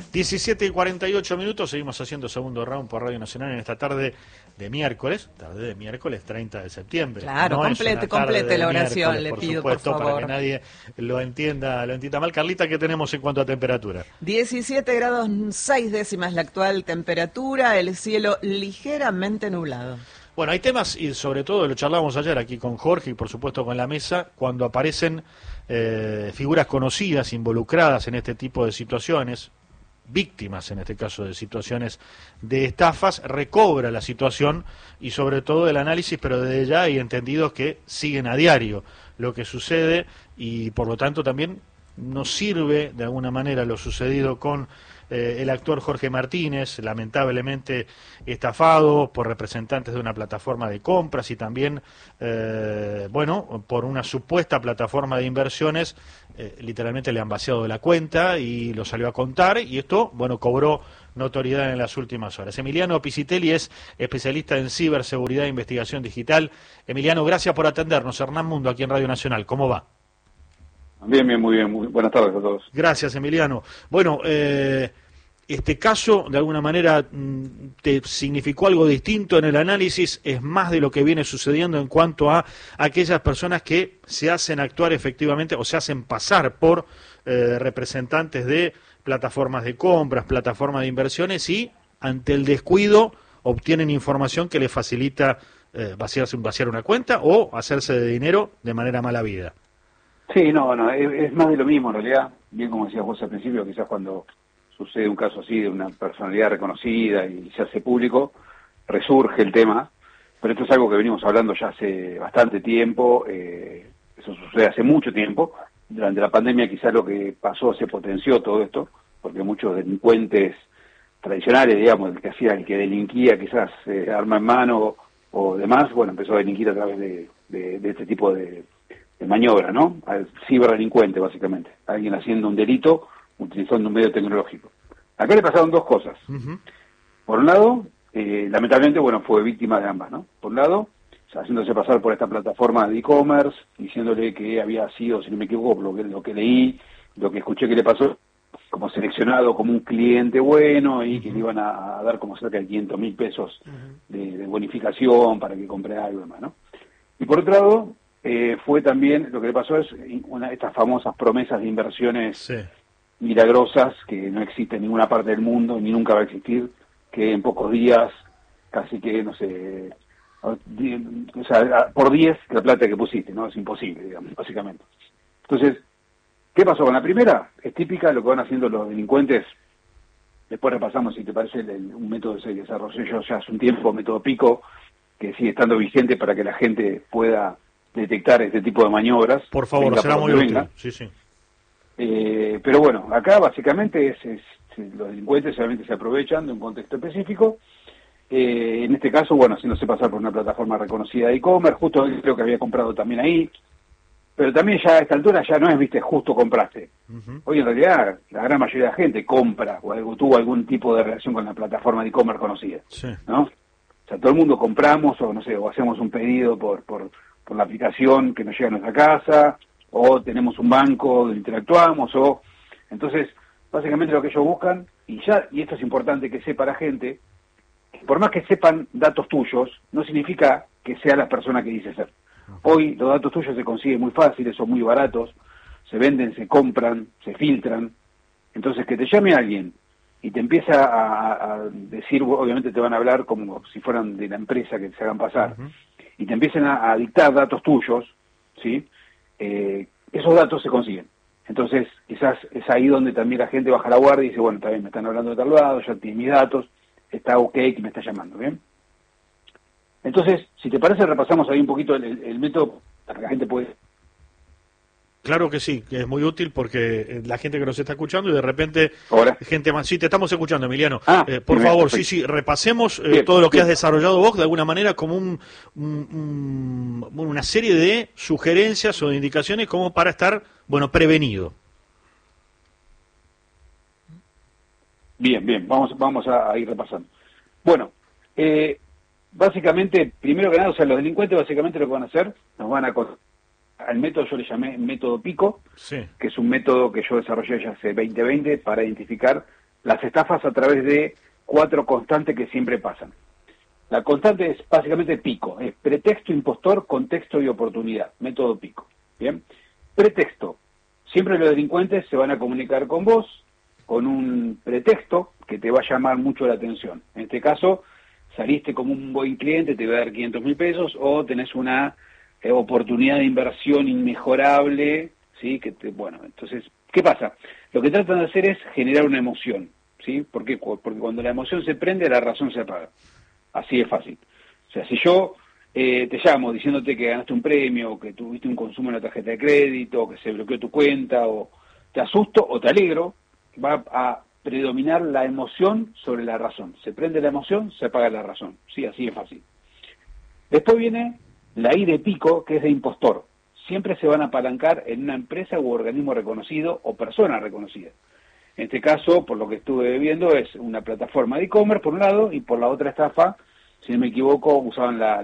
17:48, seguimos haciendo segundo round por Radio Nacional en esta tarde de miércoles 30 de septiembre. Claro, no complete la oración, le pido, por favor. Para que nadie lo entienda mal. Carlita, ¿qué tenemos en cuanto a temperatura? 17 grados 6 décimas la actual temperatura, el cielo ligeramente nublado. Bueno, hay temas, y sobre todo lo charlábamos ayer aquí con Jorge y por supuesto con la mesa, cuando aparecen figuras conocidas involucradas en este tipo de situaciones, víctimas en este caso de situaciones de estafas, recobra la situación y sobre todo el análisis, pero desde ya hay entendidos que siguen a diario lo que sucede y por lo tanto también nos sirve de alguna manera lo sucedido con el actor Jorge Martínez, lamentablemente estafado por representantes de una plataforma de compras y también, por una supuesta plataforma de inversiones, literalmente le han vaciado de la cuenta y lo salió a contar y esto, cobró notoriedad en las últimas horas. Emiliano Pisitelli es especialista en ciberseguridad e investigación digital. Emiliano, gracias por atendernos. Hernán Mundo, aquí en Radio Nacional. ¿Cómo va? Bien, muy bien. Muy buenas tardes a todos. Gracias, Emiliano. Bueno, este caso, de alguna manera, ¿te significó algo distinto en el análisis? ¿Es más de lo que viene sucediendo en cuanto a aquellas personas que se hacen actuar efectivamente o se hacen pasar por representantes de plataformas de compras, plataformas de inversiones y, ante el descuido, obtienen información que les facilita vaciar una cuenta o hacerse de dinero de manera mala vida? Sí, es más de lo mismo en realidad. Bien como decías vos al principio, quizás cuando sucede un caso así de una personalidad reconocida y se hace público, resurge el tema, pero esto es algo que venimos hablando ya hace bastante tiempo, eso sucede hace mucho tiempo. Durante la pandemia quizás lo que pasó se potenció todo esto, porque muchos delincuentes tradicionales, digamos, el que delinquía quizás arma en mano o demás, empezó a delinquir a través de este tipo de maniobra, ¿no? Al ciberdelincuente, básicamente. Alguien haciendo un delito utilizando un medio tecnológico. Acá le pasaron dos cosas. Uh-huh. Por un lado, lamentablemente, fue víctima de ambas, ¿no? Por un lado, haciéndose pasar por esta plataforma de e-commerce, diciéndole que había sido, si no me equivoco, lo que leí, lo que escuché que le pasó, como seleccionado como un cliente bueno y que le iban a dar como cerca de 500.000 pesos de bonificación para que compre algo y demás, ¿no? Y por otro lado, fue también, lo que le pasó es estas famosas promesas de inversiones milagrosas que no existen en ninguna parte del mundo ni nunca va a existir, que en pocos días, casi que, por 10 la plata que pusiste, ¿no? Es imposible, digamos, básicamente. Entonces, ¿qué pasó con la primera? Es típica lo que van haciendo los delincuentes. Después repasamos, si te parece, un método que se desarrolló ya hace un tiempo, método Pico, que sigue estando vigente para que la gente pueda detectar este tipo de maniobras. Por favor, será muy útil. Sí. Pero acá básicamente los delincuentes solamente se aprovechan de un contexto específico. En este caso, haciéndose pasar por una plataforma reconocida de e-commerce, justo creo que había comprado también ahí. Pero también ya a esta altura ya no es, justo compraste. Uh-huh. Hoy en realidad la gran mayoría de la gente compra o tuvo algún tipo de relación con la plataforma de e-commerce conocida. Sí. ¿No? O sea, todo el mundo compramos o hacemos un pedido por la aplicación que nos llega a nuestra casa, o tenemos un banco donde interactuamos, entonces, básicamente lo que ellos buscan, y esto es importante que sepa la gente, que por más que sepan datos tuyos, no significa que sea la persona que dice ser. Hoy los datos tuyos se consiguen muy fáciles, son muy baratos, se venden, se compran, se filtran. Entonces, que te llame alguien y te empieza a decir, obviamente te van a hablar como si fueran de la empresa que se hagan pasar, Uh-huh. y te empiecen a dictar datos tuyos, ¿sí? Esos datos se consiguen. Entonces, quizás es ahí donde también la gente baja la guardia y dice, está bien, me están hablando de tal lado, ya tiene mis datos, está ok que me está llamando, ¿bien? Entonces, si te parece, repasamos ahí un poquito el método para que la gente pueda... Claro que sí, que es muy útil porque la gente que nos está escuchando y de repente ¿Ahora? Gente más. Sí, te estamos escuchando, Emiliano. Por bien, favor, perfecto. sí, repasemos Bien, todo lo que bien. has desarrollado vos de alguna manera como una serie de sugerencias o de indicaciones como para estar, prevenido. Bien, vamos a ir repasando. Básicamente, primero que nada, los delincuentes básicamente lo que van a hacer, nos van a... Al método yo le llamé método Pico, Sí. que es un método que yo desarrollé ya hace 2020 para identificar las estafas a través de 4 constantes que siempre pasan. La constante es básicamente pico, es pretexto, impostor, contexto y oportunidad, método pico. Bien, pretexto. Siempre los delincuentes se van a comunicar con vos con un pretexto que te va a llamar mucho la atención. En este caso, saliste como un buen cliente, te va a dar 500.000 pesos, o tenés una oportunidad de inversión inmejorable, ¿sí? Bueno, entonces, ¿qué pasa? Lo que tratan de hacer es generar una emoción, ¿sí? ¿Por qué? Porque cuando la emoción se prende, la razón se apaga. Así es fácil. O sea, si yo te llamo diciéndote que ganaste un premio, o que tuviste un consumo en la tarjeta de crédito, o que se bloqueó tu cuenta, o te asusto o te alegro, va a predominar la emoción sobre la razón. Se prende la emoción, se apaga la razón. Sí, así es fácil. Después viene la I de pico, que es de impostor. Siempre se van a apalancar en una empresa u organismo reconocido o persona reconocida. En este caso, por lo que estuve viendo, es una plataforma de e-commerce por un lado, y por la otra estafa, si no me equivoco, usaban la